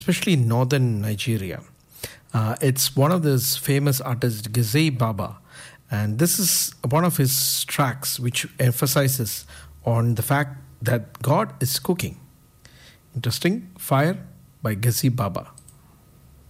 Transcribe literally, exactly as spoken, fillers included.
especially in northern Nigeria. Uh, it's one of those famous artists, Gizzy Baba. And this is one of his tracks which emphasizes on the fact that God is cooking. Interesting. Fire by Gizzy Baba.